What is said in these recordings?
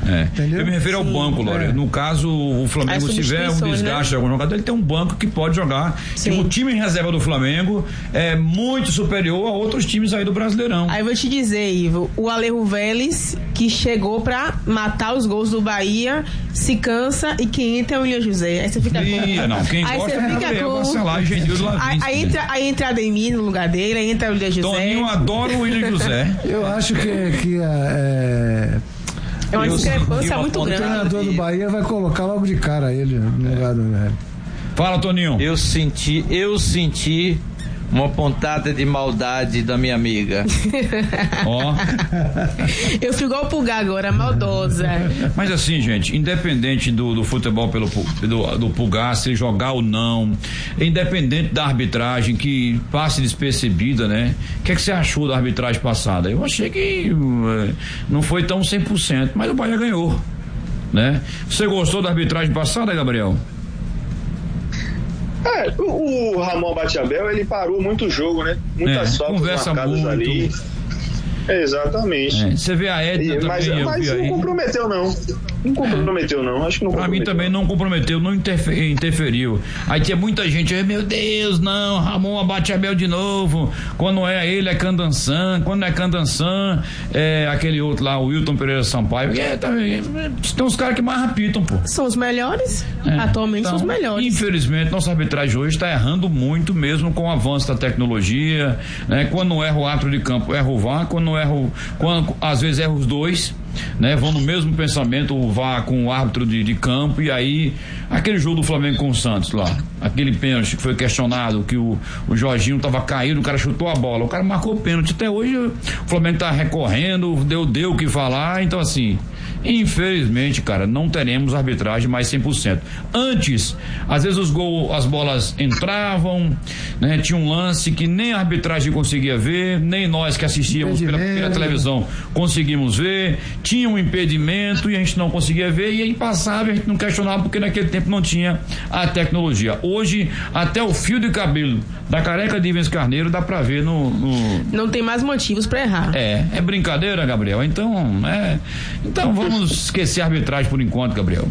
Eu me refiro ao banco, Lore. No caso, o Flamengo, se tiver um desgaste de algum jogador, ele tem um banco que pode jogar. E o time em reserva do Flamengo é muito superior a outros times aí do Brasileirão. Aí eu vou te dizer, Ivo, o Alejo Vélez, que chegou pra matar os gols do Bahia, se cansa e quem entra é o William José. Aí você fica Não, quem aí gosta você fica com... Aí entra Ademir no lugar dele, aí entra o William José. Toninho adora o William José. Eu acho que é uma discrepância muito grande. O treinador do Bahia vai colocar logo de cara ele no lugar do velho. Fala, Toninho. Eu senti uma pontada de maldade da minha amiga. Eu fico igual o Pulgar agora, maldosa. Mas assim, gente, independente do futebol do Pulgar, se jogar ou não, independente da arbitragem que passe despercebida, né? O que você achou da arbitragem passada? Eu achei que não foi tão 100%, mas o Bahia ganhou, né? Você gostou da arbitragem passada, Gabriel? O Ramon Abate-Abel, ele parou muito o jogo, né? Muitas faltas marcadas muito ali. Exatamente. Você vê a Edna também. Mas não comprometeu, não. Não comprometeu, não. Acho que não comprometeu. Pra mim também não comprometeu, não interferiu. Aí tinha muita gente, meu Deus, não, Ramon Abate-Abel de novo. Quando é ele, é Candançan. Quando é Candançan, é aquele outro lá, o Wilton Pereira Sampaio. Tem uns caras que mais apitam, pô. São os melhores. Atualmente então, são os melhores. Infelizmente, nossa arbitragem hoje está errando muito, mesmo com o avanço da tecnologia, né? Quando não erra o árbitro de campo, erra o VAR. Quando às vezes erra os dois, né? Vão no mesmo pensamento, o VAR com o árbitro de campo, e aí aquele jogo do Flamengo com o Santos lá, aquele pênalti que foi questionado, que o Jorginho tava caído, o cara chutou a bola, o cara marcou o pênalti. Até hoje o Flamengo tá recorrendo, deu o que falar. Então assim, infelizmente, cara, não teremos arbitragem mais 100%. Antes, às vezes as bolas entravam, né? Tinha um lance que nem a arbitragem conseguia ver, nem nós que assistíamos pela televisão conseguimos ver. Tinha um impedimento e a gente não conseguia ver, e aí passava e a gente não questionava, porque naquele tempo não tinha a tecnologia. Hoje, até o fio de cabelo da careca de Ivens Carneiro dá pra ver Não tem mais motivos pra errar. É brincadeira, Gabriel. Então vamos esquecer a arbitragem por enquanto, Gabriel.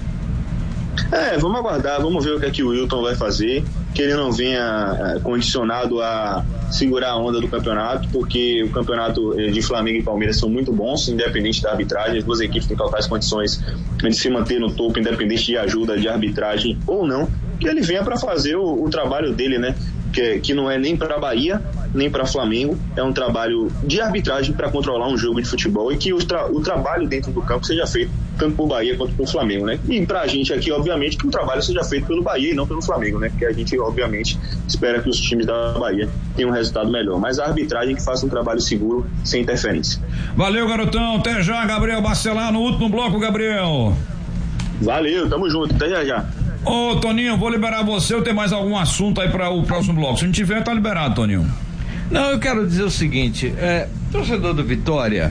Vamos aguardar, vamos ver o que é que o Wilton vai fazer, que ele não venha condicionado a segurar a onda do campeonato, porque o campeonato de Flamengo e Palmeiras são muito bons, independente da arbitragem. As duas equipes têm totais condições de se manter no topo, independente de ajuda de arbitragem ou não, que ele venha para fazer o trabalho dele, né? Que não é nem para Bahia, nem para Flamengo, é um trabalho de arbitragem para controlar um jogo de futebol, e que o trabalho dentro do campo seja feito tanto por Bahia quanto por Flamengo, né? E pra gente aqui, obviamente, que o trabalho seja feito pelo Bahia e não pelo Flamengo, né? Porque a gente, obviamente, espera que os times da Bahia tenham um resultado melhor, mas a arbitragem que faça um trabalho seguro, sem interferência. Valeu, garotão, até já, Gabriel Bacelar, no último bloco, Gabriel. Valeu, tamo junto, até já. Ô, Toninho, vou liberar você, ou tem mais algum assunto aí para o próximo bloco? Se não tiver, tá liberado, Toninho. Não, eu quero dizer o seguinte, torcedor do Vitória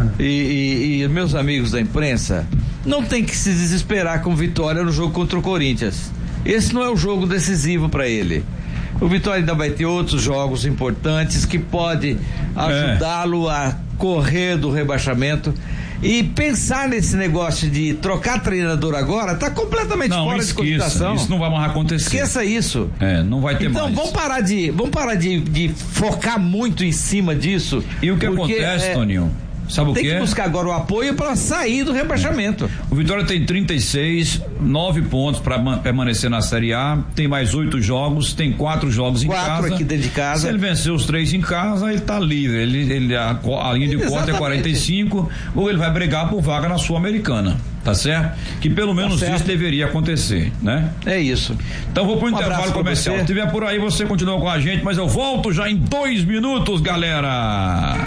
e meus amigos da imprensa, não tem que se desesperar com Vitória no jogo contra o Corinthians. Esse não é o jogo decisivo para ele. O Vitória ainda vai ter outros jogos importantes que pode ajudá-lo a correr do rebaixamento. E pensar nesse negócio de trocar treinador agora tá completamente fora de cogitação. Isso não vai mais acontecer. Esqueça isso. Não vai ter mais. Então vamos parar de focar muito em cima disso. E o que acontece, Toninho? Sabe o que? Tem que buscar agora o apoio para sair do rebaixamento. O Vitória tem 36, 9 pontos para permanecer na Série A, tem mais 8 jogos, tem 4 jogos em casa. 4 aqui dentro de casa. Se ele vencer os 3 em casa, ele tá livre. A linha de corte é 45, ou ele vai brigar por vaga na Sul-Americana. Tá certo? Que pelo menos isso deveria acontecer, né? É isso. Então vou pro intervalo comercial. Se tiver por aí, você continua com a gente, mas eu volto já em 2 minutos, galera.